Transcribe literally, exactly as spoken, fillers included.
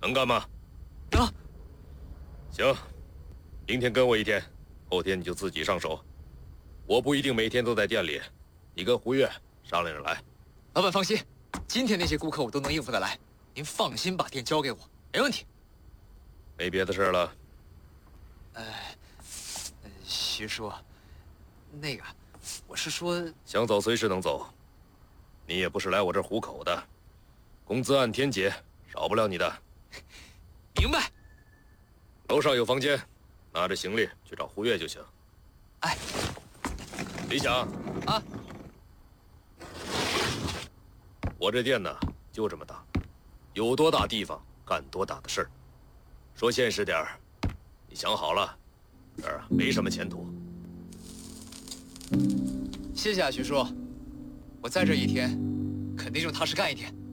能干吗？ 能。 行，明天跟我一天，后天你就自己上手。我不一定每天都在店里，你跟胡月商量着来。 老板放心，今天那些顾客我都能应付得来，您放心把店交给我，没问题。 没别的事了。 呃，徐叔，那个，我是说， 想走随时能走，你也不是来我这儿糊口的，工资按天结，少不了你的。 明白。 楼上有房间，拿着行李去找胡月就行。 哎， 李想啊， 我这店呢就这么大，有多大地方干多大的事儿。说现实点儿，你想好了，这儿啊没什么前途。 谢谢啊，徐叔，我在这一天，肯定就踏实干一天。